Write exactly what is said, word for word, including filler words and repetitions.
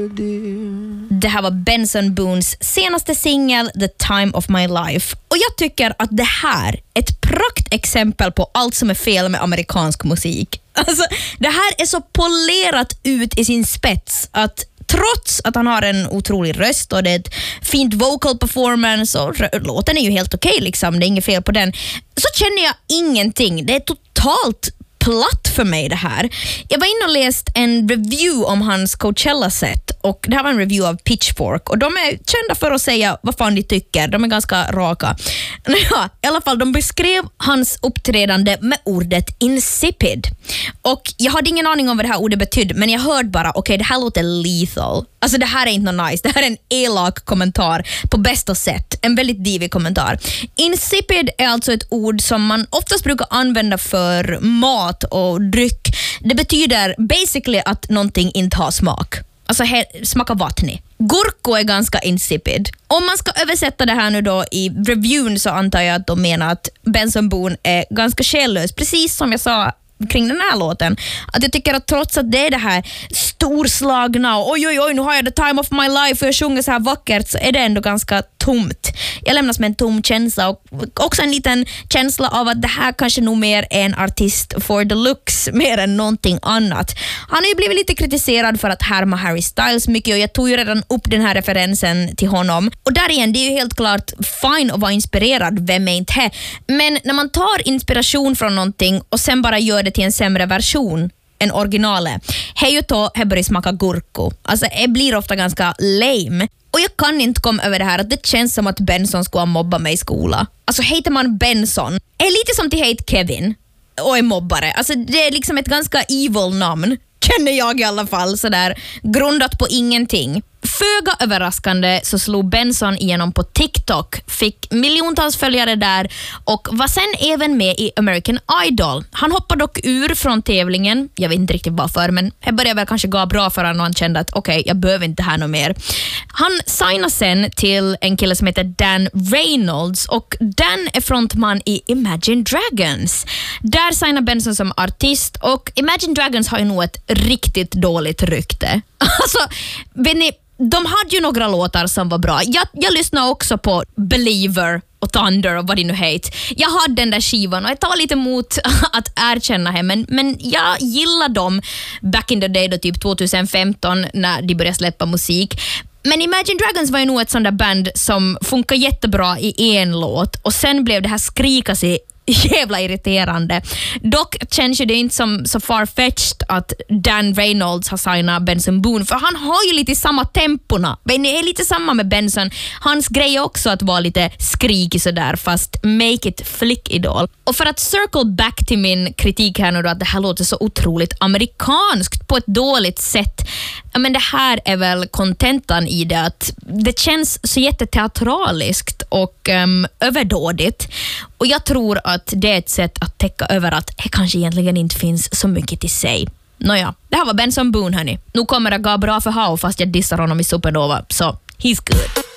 Det här var Benson Boones senaste singel The Time of My Life. Och jag tycker att det här är ett praktexempel på allt som är fel med amerikansk musik. Alltså, det här är så polerat ut i sin spets att trots att han har en otrolig röst och det är ett fint vocal performance och låten är ju helt okej okay, liksom, det är inget fel på den, så känner jag ingenting. Det är totalt platt för mig det här. Jag var inne och läst en review om hans Coachella-set och det här var en review av Pitchfork och de är kända för att säga vad fan de tycker. De är ganska raka. Ja, i alla fall, de beskrev hans uppträdande med ordet insipid. Och jag hade ingen aning om vad det här ordet betydde, men jag hörde bara, okej, okay, det här låter lethal. Alltså det här är inte något nice. Det här är en elak kommentar på bästa sätt. En väldigt divig kommentar. Insipid är alltså ett ord som man oftast brukar använda för mat och dryck. Det betyder basically att någonting inte har smak. Alltså här, smakar vattnig. Gurko är ganska insipid. Om man ska översätta det här nu då i reviewn så antar jag att de menar att Benson Boone är ganska själlös. Precis som jag sa kring den här låten. Att jag tycker att trots att det är det här storslagna och oj oj oj nu har jag the time of my life och jag sjunger så här vackert, så är det ändå ganska tomt. Jag lämnas med en tom känsla och också en liten känsla av att det här kanske nog mer är en artist for the looks mer än någonting annat. Han har ju blivit lite kritiserad för att härma Harry Styles mycket och jag tog ju redan upp den här referensen till honom. Och där igen, det är ju helt klart fine att vara inspirerad, vem är inte här? Men när man tar inspiration från någonting och sen bara gör det till en sämre version än originalet, hej och då har börjat smaka gurko. Alltså det blir ofta ganska lame. Och jag kan inte komma över det här att det känns som att Benson skulle ha mobbat mig i skola. Alltså heter man Benson är lite som till hate Kevin och är mobbare. Alltså det är liksom ett ganska evil namn, känner jag i alla fall, sådär grundat på ingenting. Föga överraskande så slog Benson igenom på TikTok, fick miljontals följare där och var sen även med i American Idol. Han hoppade dock ur från tävlingen, jag vet inte riktigt varför, men det började väl kanske gå bra för honom och han kände att okej, okay, jag behöver inte här något mer. Han signade sen till en kille som heter Dan Reynolds och Dan är frontman i Imagine Dragons. Där signade Benson som artist och Imagine Dragons har ju nog ett riktigt dåligt rykte. Alltså, vet ni, de hade ju några låtar som var bra. Jag, jag lyssnade också på Believer och Thunder och vad det nu heter. Jag hade den där skivan och jag tar lite emot att erkänna det, men, men jag gillar dem back in the day då, typ tjugohundrafemton när de började släppa musik. Men Imagine Dragons var ju nog ett sånt där band som funkar jättebra i en låt och sen blev det här skrika sig jävla irriterande. Dock känns det inte som så far-fetched att Dan Reynolds har signat Benson Boone, för han har ju lite samma tempona. Men det är lite samma med Benson. Hans grej är också att vara lite skrikig sådär, fast make it flick idol. Och för att circle back till min kritik här nu då, att det här låter så otroligt amerikanskt på ett dåligt sätt. Men det här är väl kontentan i det, att det känns så jätteteatraliskt och um, överdådigt. Och jag tror att det är ett sätt att täcka över att det kanske egentligen inte finns så mycket till sig. Nåja, det här var Benson Boone hörni. Nu kommer det gå bra för How fast jag dissar honom i Supernova, så he's good.